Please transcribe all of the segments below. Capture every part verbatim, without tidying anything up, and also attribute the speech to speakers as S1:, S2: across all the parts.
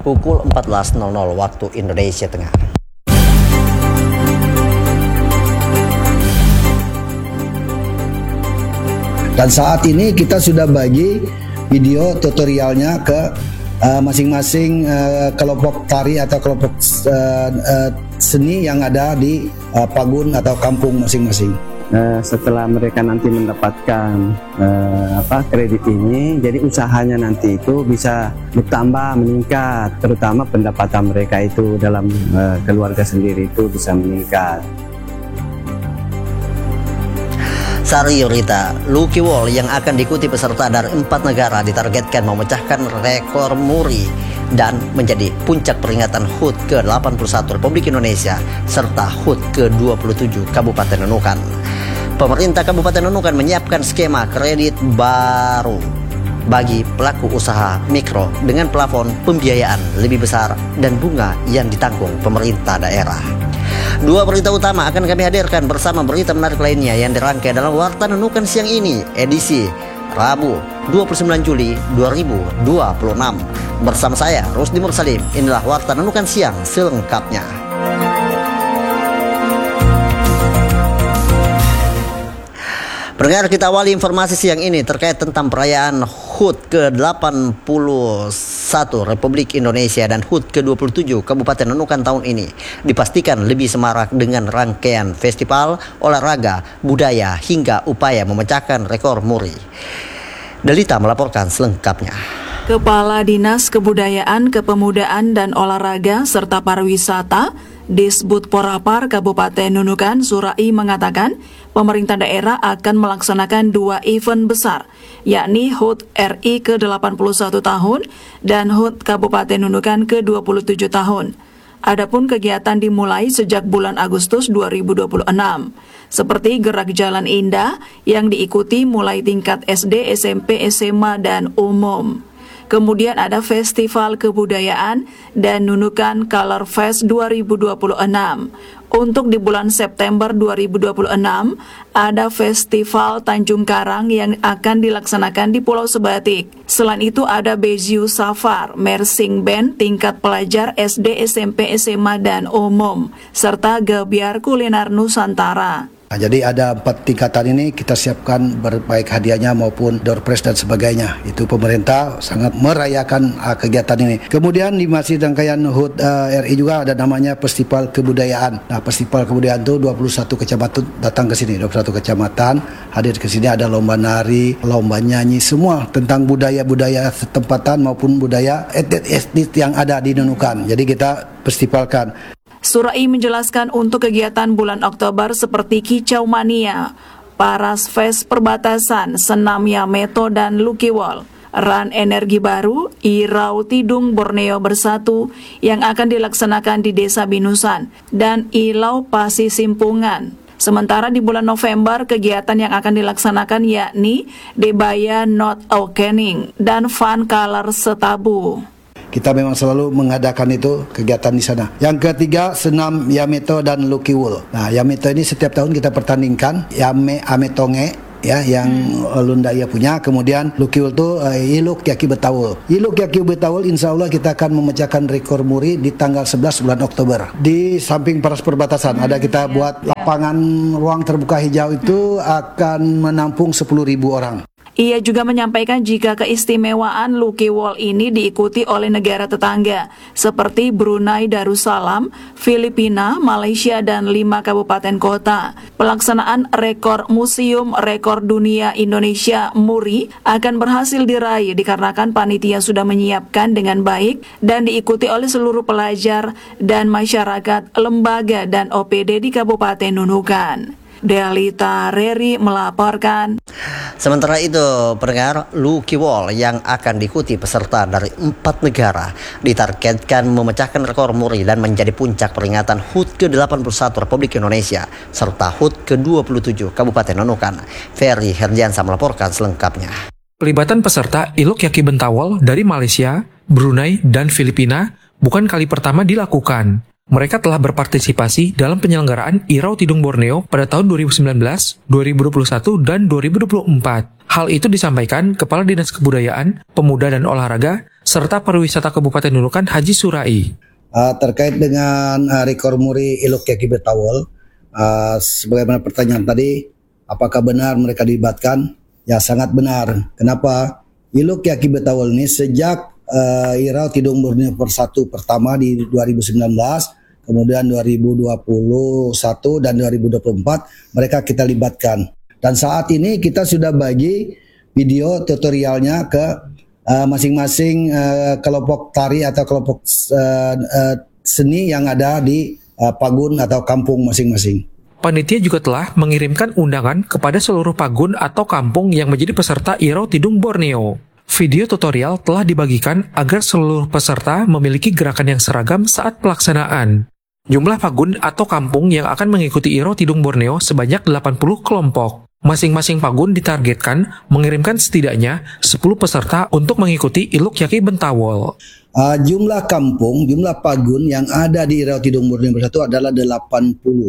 S1: pukul empat belas waktu Indonesia Tengah.
S2: Dan saat ini kita sudah bagi video tutorialnya ke uh, masing-masing uh, kelompok tari atau kelompok uh, uh, seni yang ada di uh, pagun atau kampung masing-masing.
S3: Uh, setelah mereka nanti mendapatkan uh, apa kredit ini, jadi usahanya nanti itu bisa bertambah, meningkat, terutama pendapatan mereka itu dalam uh, keluarga sendiri itu bisa meningkat.
S1: Sari Yurita, Lucky Wall yang akan diikuti peserta dari empat negara ditargetkan memecahkan rekor muri dan menjadi puncak peringatan H U T ke delapan puluh satu Republik Indonesia serta H U T ke dua puluh tujuh Kabupaten Nunukan. Pemerintah Kabupaten Nunukan menyiapkan skema kredit baru bagi pelaku usaha mikro dengan plafon pembiayaan lebih besar dan bunga yang ditanggung pemerintah daerah. Dua berita utama akan kami hadirkan bersama berita menarik lainnya yang dirangkai dalam Warta Nunukan siang ini, edisi Rabu dua puluh sembilan Juli dua ribu dua puluh enam. Bersama saya Rusdi Mursalim, inilah Warta Nunukan siang selengkapnya. Pendengar, kita awali informasi siang ini terkait tentang perayaan H U T ke delapan puluh satu Republik Indonesia dan H U T ke dua puluh tujuh Kabupaten Nunukan tahun ini dipastikan lebih semarak dengan rangkaian festival, olahraga, budaya hingga upaya memecahkan rekor muri. Delita melaporkan selengkapnya.
S4: Kepala Dinas Kebudayaan, Kepemudaan dan Olahraga serta Pariwisata Disbud Porapar Kabupaten Nunukan Surai mengatakan pemerintah daerah akan melaksanakan dua event besar, yakni H U T R I ke delapan puluh satu tahun dan H U T Kabupaten Nunukan ke dua puluh tujuh tahun. Adapun kegiatan dimulai sejak bulan Agustus dua ribu dua puluh enam, seperti Gerak Jalan Indah yang diikuti mulai tingkat S D, S M P, S M A, dan umum. Kemudian ada Festival Kebudayaan dan Nunukan Color Fest dua ribu dua puluh enam. Untuk di bulan September dua ribu dua puluh enam, ada Festival Tanjung Karang yang akan dilaksanakan di Pulau Sebatik. Selain itu ada Beziu Safar, Mersing Band tingkat pelajar S D, S M P, S M A, dan umum, serta Gebiar Kuliner Nusantara.
S2: Nah, jadi ada empat tingkatan ini kita siapkan berbaik hadiahnya maupun door prize dan sebagainya. Itu pemerintah sangat merayakan uh, kegiatan ini. Kemudian di masih rangkaian H U T uh, R I juga ada namanya Festival Kebudayaan. Nah, Festival Kebudayaan itu dua puluh satu kecamatan datang ke sini, dua puluh satu kecamatan hadir ke sini, ada lomba nari, lomba nyanyi, semua tentang budaya-budaya setempatan maupun budaya etnis yang ada di Nunukan. Jadi kita festivalkan.
S4: Surai menjelaskan untuk kegiatan bulan Oktober seperti Kicau Mania, Paras Fest Perbatasan, Senam Yameto dan Lucky Wall, Run Energi Baru, Irau Tidung Borneo Bersatu yang akan dilaksanakan di Desa Binusan, dan Ilau Pasi Simpungan. Sementara di bulan November, kegiatan yang akan dilaksanakan yakni Debaya Not Awakening dan Fun Color Setabu.
S2: Kita memang selalu mengadakan itu kegiatan di sana. Yang ketiga, Senam Yameto dan Lucky Wall. Nah, Yameto ini setiap tahun kita pertandingkan Yame Ametonge ya yang hmm. Lundaya punya. Kemudian Lucky Wall itu uh, Iluk Yaki Betawul. Iluk Yaki Betawul insya Allah kita akan memecahkan rekor muri di tanggal sebelas bulan Oktober. Di samping Paras Perbatasan hmm. ada kita buat lapangan ruang terbuka hijau itu akan menampung sepuluh ribu orang.
S4: Ia juga menyampaikan jika keistimewaan Lucky Wall ini diikuti oleh negara tetangga seperti Brunei Darussalam, Filipina, Malaysia, dan lima kabupaten kota. Pelaksanaan rekor Museum Rekor Dunia Indonesia Muri akan berhasil diraih dikarenakan panitia sudah menyiapkan dengan baik dan diikuti oleh seluruh pelajar dan masyarakat, lembaga, dan O P D di Kabupaten Nunukan. Delita Reri melaporkan.
S1: Sementara itu, pendengar, Lucky Wall yang akan diikuti peserta dari empat negara ditargetkan memecahkan rekor muri dan menjadi puncak peringatan H U T ke delapan puluh satu Republik Indonesia serta H U T ke dua puluh tujuh Kabupaten Nunukan. Ferry Herdiansa melaporkan selengkapnya.
S5: Pelibatan peserta Iluk Yaki Bentawol dari Malaysia, Brunei, dan Filipina bukan kali pertama dilakukan. Mereka telah berpartisipasi dalam penyelenggaraan Irau Tidung Borneo pada tahun dua ribu sembilan belas, dua ribu dua puluh satu, dan dua ribu dua puluh empat. Hal itu disampaikan Kepala Dinas Kebudayaan, Pemuda dan Olahraga serta pariwisata Kabupaten Nunukan Haji Surai.
S2: Uh, terkait dengan uh, rekor muri Ilok Yaki Betawol, uh, sebagaimana pertanyaan tadi, apakah benar mereka dilibatkan? Ya, sangat benar. Kenapa? Ilok Yaki Betawol ini sejak uh, Irau Tidung Borneo Persatu pertama di dua ribu sembilan belas, kemudian dua ribu dua puluh satu dan dua ribu dua puluh empat mereka kita libatkan. Dan saat ini kita sudah bagi video tutorialnya ke Uh, masing-masing uh, kelompok tari atau kelompok uh, uh, seni yang ada di uh, pagun atau kampung masing-masing.
S5: Panitia juga telah mengirimkan undangan kepada seluruh pagun atau kampung yang menjadi peserta Irau Tidung Borneo. Video tutorial telah dibagikan agar seluruh peserta memiliki gerakan yang seragam saat pelaksanaan. Jumlah pagun atau kampung yang akan mengikuti Irau Tidung Borneo sebanyak delapan puluh kelompok. Masing-masing pagun ditargetkan mengirimkan setidaknya sepuluh peserta untuk mengikuti Ilok Yaki Bentawol.
S2: Uh, jumlah kampung, jumlah pagun yang ada di Irau Tidung Borneo Persatu adalah delapan puluh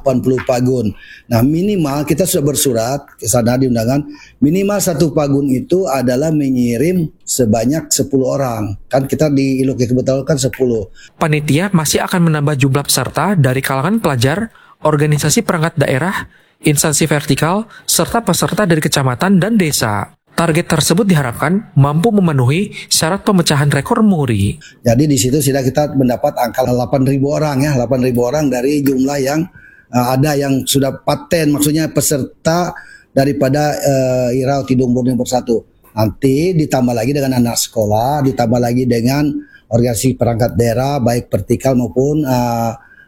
S2: pagun. Nah, minimal kita sudah bersurat ke sana di undangan, minimal satu pagun itu adalah mengirim sebanyak sepuluh orang. Kan kita di Ilok Yaki Bentawol kan sepuluh.
S5: Panitia masih akan menambah jumlah peserta dari kalangan pelajar, organisasi perangkat daerah, instansi vertikal, serta peserta dari kecamatan dan desa. Target tersebut diharapkan mampu memenuhi syarat pemecahan rekor muri.
S2: Jadi di situ sudah kita mendapat angka delapan ribu orang ya, delapan ribu orang dari jumlah yang uh, ada yang sudah paten, maksudnya peserta daripada uh, Irau Tidung Borneo Persatu. Nanti ditambah lagi dengan anak sekolah, ditambah lagi dengan organisasi perangkat daerah, baik vertikal maupun uh,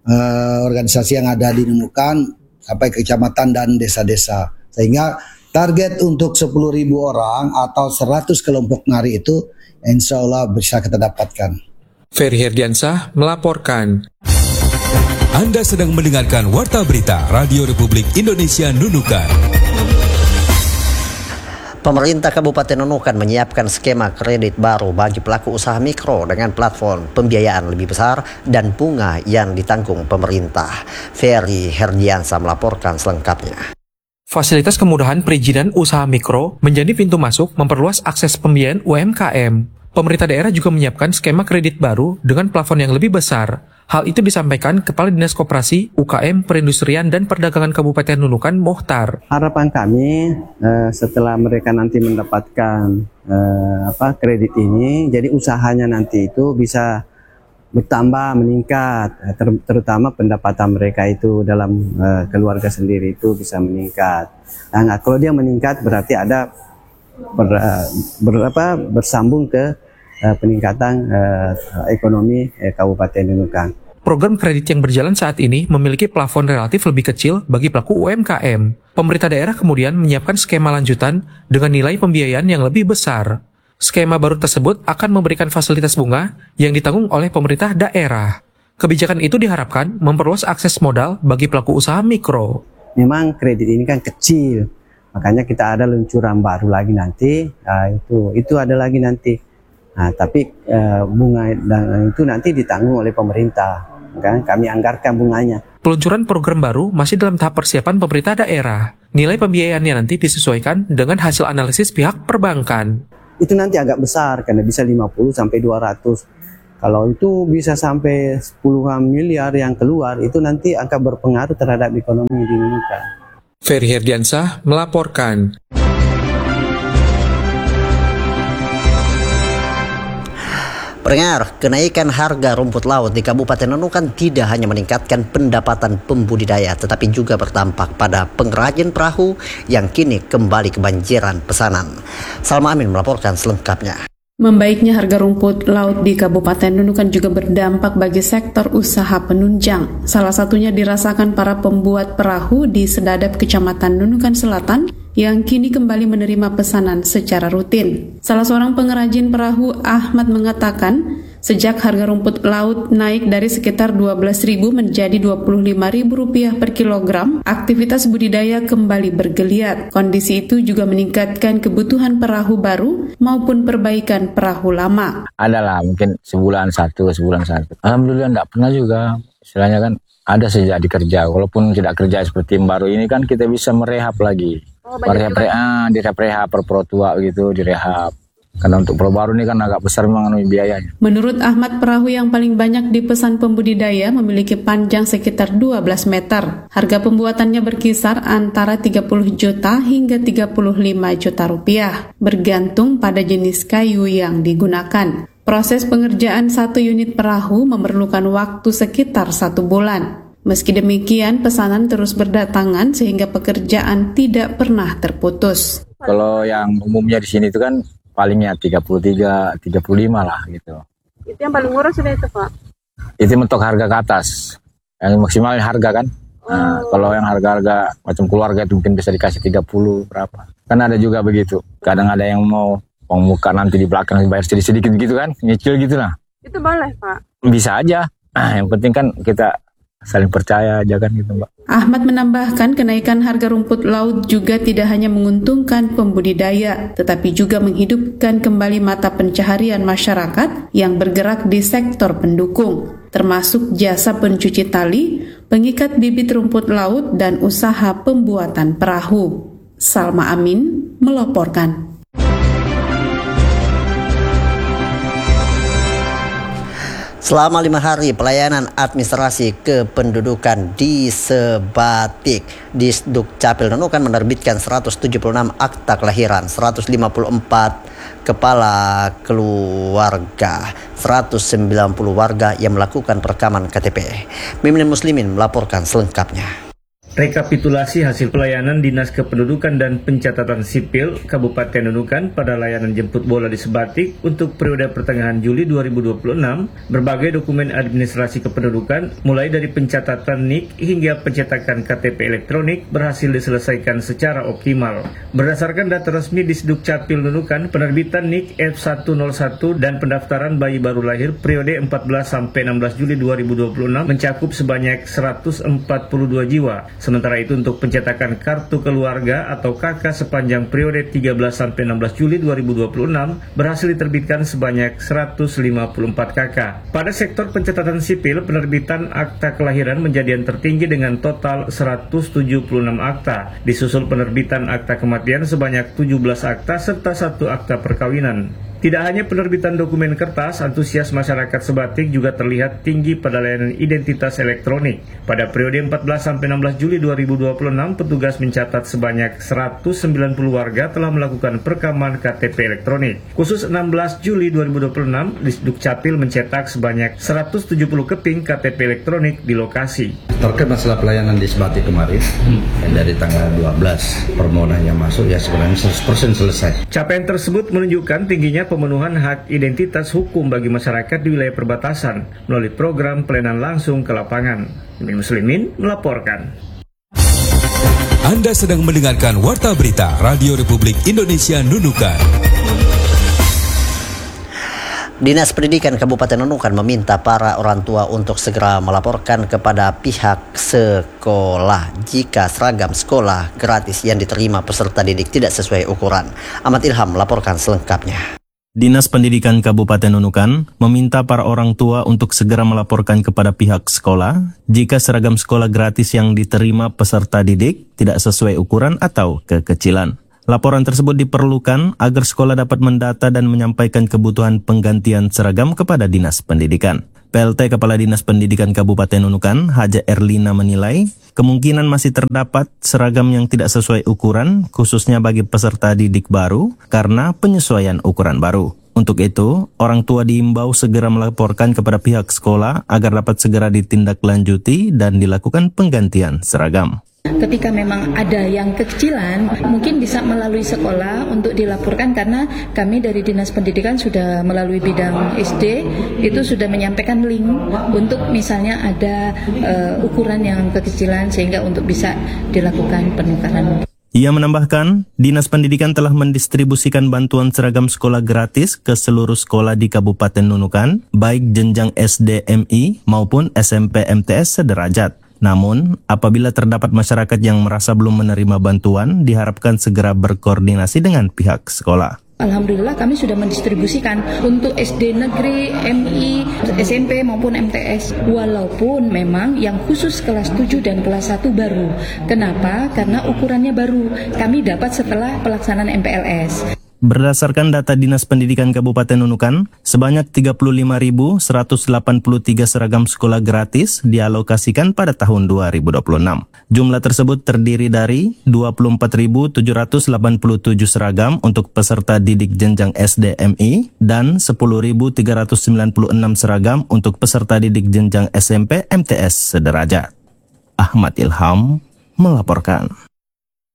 S2: uh, organisasi yang ada di Nunukan, sampai ke kecamatan dan desa-desa. Sehingga target untuk sepuluh ribu orang atau seratus kelompok nari itu insya Allah bisa kita dapatkan.
S5: Ferry Herdiansah melaporkan.
S6: Anda sedang mendengarkan Warta Berita Radio Republik Indonesia Nunukan.
S1: Pemerintah Kabupaten Nunukan menyiapkan skema kredit baru bagi pelaku usaha mikro dengan platform pembiayaan lebih besar dan bunga yang ditanggung pemerintah. Ferry Herdiansah melaporkan selengkapnya.
S5: Fasilitas kemudahan perizinan usaha mikro menjadi pintu masuk memperluas akses pembiayaan U M K M. Pemerintah daerah juga menyiapkan skema kredit baru dengan plafon yang lebih besar. Hal itu disampaikan Kepala Dinas Koperasi, U K M, Perindustrian dan Perdagangan Kabupaten Nunukan, Mohtar.
S3: Harapan kami eh, setelah mereka nanti mendapatkan eh, apa kredit ini, jadi usahanya nanti itu bisa bertambah, meningkat, ter terutama pendapatan mereka itu dalam eh, keluarga sendiri itu bisa meningkat. Nah, kalau dia meningkat berarti ada ber, ber, apa, bersambung ke Uh, peningkatan uh, ekonomi uh, Kabupaten Nunukan.
S5: Program kredit yang berjalan saat ini memiliki plafon relatif lebih kecil bagi pelaku U M K M. Pemerintah daerah kemudian menyiapkan skema lanjutan dengan nilai pembiayaan yang lebih besar. Skema baru tersebut akan memberikan fasilitas bunga yang ditanggung oleh pemerintah daerah. Kebijakan itu diharapkan memperluas akses modal bagi pelaku usaha mikro.
S3: Memang kredit ini kan kecil, makanya kita ada luncuran baru lagi nanti. Nah, itu itu ada lagi nanti. Nah, tapi uh, bunga dan itu nanti ditanggung oleh pemerintah, kan? Kami anggarkan bunganya.
S5: Peluncuran program baru masih dalam tahap persiapan pemerintah daerah. Nilai pembiayaannya nanti disesuaikan dengan hasil analisis pihak perbankan.
S3: Itu nanti agak besar karena bisa lima puluh sampai dua ratus. Kalau itu bisa sampai puluhan miliar yang keluar, itu nanti akan berpengaruh terhadap ekonomi di Nunukan.
S5: Ferry Herdiansah melaporkan.
S1: Pendengar, kenaikan harga rumput laut di Kabupaten Nunukan tidak hanya meningkatkan pendapatan pembudidaya, tetapi juga berdampak pada pengrajin perahu yang kini kembali kebanjiran pesanan. Salma Amin melaporkan selengkapnya.
S7: Membaiknya harga rumput laut di Kabupaten Nunukan juga berdampak bagi sektor usaha penunjang. Salah satunya dirasakan para pembuat perahu di Sedadap, Kecamatan Nunukan Selatan, yang kini kembali menerima pesanan secara rutin. Salah seorang pengrajin perahu, Ahmad, mengatakan sejak harga rumput laut naik dari sekitar dua belas ribu menjadi dua puluh lima ribu rupiah per kilogram, aktivitas budidaya kembali bergeliat. Kondisi itu juga meningkatkan kebutuhan perahu baru maupun perbaikan perahu lama.
S8: Adalah mungkin sebulan satu, sebulan satu. Alhamdulillah enggak pernah juga. Istilahnya kan ada sejak dikerja. Walaupun tidak kerja seperti yang baru ini kan kita bisa merehab lagi. Oh, merehab, rehab, direhab-rehab per tua gitu, direhab. Karena untuk perahu baru ini kan agak besar memang biayanya.
S7: Menurut Ahmad, perahu yang paling banyak dipesan pembudidaya memiliki panjang sekitar dua belas meter. Harga pembuatannya berkisar antara tiga puluh juta hingga tiga puluh lima juta rupiah, bergantung pada jenis kayu yang digunakan. Proses pengerjaan satu unit perahu memerlukan waktu sekitar satu bulan. Meski demikian, pesanan terus berdatangan sehingga pekerjaan tidak pernah terputus.
S8: Kalau yang umumnya di sini itu kan palingnya tiga puluh tiga, tiga puluh lima lah gitu.
S9: Itu yang paling murah sudah itu, Pak?
S8: Itu mentok harga ke atas. Yang maksimal harga kan. Nah, oh. Kalau yang harga-harga macam keluarga itu mungkin bisa dikasih tiga puluh berapa. Kan ada juga begitu. Kadang ada yang mau uang muka nanti di belakang dibayar sedikit-sedikit gitu kan. Nyicil gitu lah.
S9: Itu boleh, Pak?
S8: Bisa aja. Nah, yang penting kan kita saling percaya aja kan gitu, Mbak.
S7: Ahmad menambahkan kenaikan harga rumput laut juga tidak hanya menguntungkan pembudidaya, tetapi juga menghidupkan kembali mata pencaharian masyarakat yang bergerak di sektor pendukung, termasuk jasa pencuci tali, pengikat bibit rumput laut, dan usaha pembuatan perahu. Salma Amin melaporkan.
S1: Selama lima hari pelayanan administrasi kependudukan di Sebatik, Disduk Capil Nunukan menerbitkan seratus tujuh puluh enam akta kelahiran, seratus lima puluh empat kepala keluarga, seratus sembilan puluh warga yang melakukan perekaman K T P. Mimin Muslimin melaporkan selengkapnya.
S5: Rekapitulasi hasil pelayanan Dinas Kependudukan dan Pencatatan Sipil Kabupaten Nunukan pada layanan jemput bola di Sebatik untuk periode pertengahan Juli dua ribu dua puluh enam, berbagai dokumen administrasi kependudukan mulai dari pencatatan N I K hingga pencetakan K T P elektronik berhasil diselesaikan secara optimal. Berdasarkan data resmi Disduk Capil Nunukan, penerbitan N I K F seratus satu dan pendaftaran bayi baru lahir periode empat belas sampai enam belas Juli dua ribu dua puluh enam mencakup sebanyak seratus empat puluh dua jiwa. Sementara itu untuk pencetakan kartu keluarga atau K K sepanjang periode tiga belas sampai enam belas Juli dua ribu dua puluh enam berhasil diterbitkan sebanyak seratus lima puluh empat K K. Pada sektor pencatatan sipil, penerbitan akta kelahiran menjadi yang tertinggi dengan total seratus tujuh puluh enam akta. Disusul penerbitan akta kematian sebanyak tujuh belas akta serta satu akta perkawinan. Tidak hanya penerbitan dokumen kertas, antusias masyarakat Sebatik juga terlihat tinggi pada layanan identitas elektronik. Pada periode empat belas sampai enam belas Juli dua ribu dua puluh enam, petugas mencatat sebanyak seratus sembilan puluh warga telah melakukan perekaman K T P elektronik. Khusus enam belas Juli dua ribu dua puluh enam, Disduk Capil mencetak sebanyak seratus tujuh puluh keping K T P elektronik di lokasi.
S10: Terkait masalah pelayanan di Sebatik kemarin, hmm. dari tanggal dua belas permohonan yang masuk ya sebenarnya seratus persen selesai.
S5: Capaian tersebut menunjukkan tingginya pemenuhan hak identitas hukum bagi masyarakat di wilayah perbatasan melalui program pelayanan langsung ke lapangan. Mimin Muslimin melaporkan.
S6: Anda sedang mendengarkan Warta Berita Radio Republik Indonesia Nunukan.
S1: Dinas Pendidikan Kabupaten Nunukan meminta para orang tua untuk segera melaporkan kepada pihak sekolah jika seragam sekolah gratis yang diterima peserta didik tidak sesuai ukuran. Ahmad Ilham melaporkan selengkapnya.
S11: Dinas Pendidikan Kabupaten Nunukan meminta para orang tua untuk segera melaporkan kepada pihak sekolah jika seragam sekolah gratis yang diterima peserta didik tidak sesuai ukuran atau kekecilan. Laporan tersebut diperlukan agar sekolah dapat mendata dan menyampaikan kebutuhan penggantian seragam kepada Dinas Pendidikan. P L T Kepala Dinas Pendidikan Kabupaten Nunukan, Haja Erlina menilai kemungkinan masih terdapat seragam yang tidak sesuai ukuran, khususnya bagi peserta didik baru karena penyesuaian ukuran baru. Untuk itu, orang tua diimbau segera melaporkan kepada pihak sekolah agar dapat segera ditindaklanjuti dan dilakukan penggantian seragam.
S12: Ketika memang ada yang kekecilan, mungkin bisa melalui sekolah untuk dilaporkan karena kami dari Dinas Pendidikan sudah melalui bidang S D itu sudah menyampaikan link untuk misalnya ada uh, ukuran yang kekecilan sehingga untuk bisa dilakukan penukaran.
S11: Ia menambahkan, Dinas Pendidikan telah mendistribusikan bantuan seragam sekolah gratis ke seluruh sekolah di Kabupaten Nunukan, baik jenjang S D M I maupun S M P M T S sederajat. Namun, apabila terdapat masyarakat yang merasa belum menerima bantuan, diharapkan segera berkoordinasi dengan pihak sekolah.
S12: Alhamdulillah kami sudah mendistribusikan untuk S D negeri, M I, S M P maupun M T S. Walaupun memang yang khusus kelas tujuh dan kelas satu baru. Kenapa? Karena ukurannya baru. Kami dapat setelah pelaksanaan M P L S.
S11: Berdasarkan data Dinas Pendidikan Kabupaten Nunukan, sebanyak tiga puluh lima ribu seratus delapan puluh tiga seragam sekolah gratis dialokasikan pada tahun dua ribu dua puluh enam. Jumlah tersebut terdiri dari dua puluh empat ribu tujuh ratus delapan puluh tujuh seragam untuk peserta didik jenjang S D M I dan sepuluh ribu tiga ratus sembilan puluh enam seragam untuk peserta didik jenjang S M P M T S sederajat. Ahmad Ilham melaporkan.